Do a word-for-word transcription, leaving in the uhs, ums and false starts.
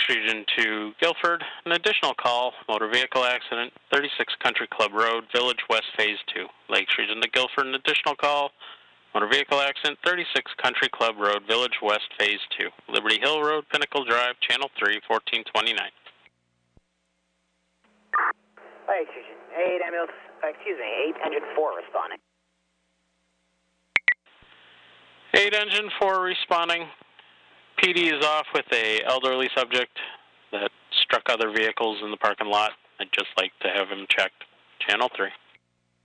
Lakes Region to Guilford. An additional call, motor vehicle accident, thirty-six Country Club Road, Village West Phase two. Lakes Region to Guilford. An additional call, motor vehicle accident, thirty-six Country Club Road, Village West Phase two. Liberty Hill Road, Pinnacle Drive, Channel three, fourteen twenty-nine. Lakes Region, eight ambulance, excuse me, eight engine four responding. eight engine four responding. P D is off with a elderly subject that struck other vehicles in the parking lot. I'd just like to have him checked. Channel three.